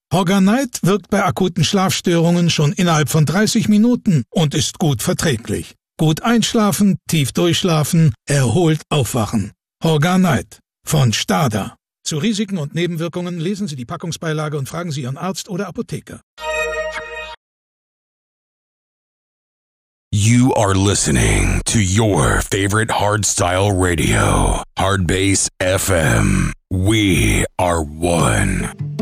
Horganite wirkt bei akuten Schlafstörungen schon innerhalb von 30 Minuten und ist gut verträglich. Gut einschlafen, tief durchschlafen, erholt aufwachen. Horganite von Stada. Zu Risiken und Nebenwirkungen lesen Sie die Packungsbeilage und fragen Sie Ihren Arzt oder Apotheker. You are listening to your favorite hardstyle radio, Hardbass FM. We are one.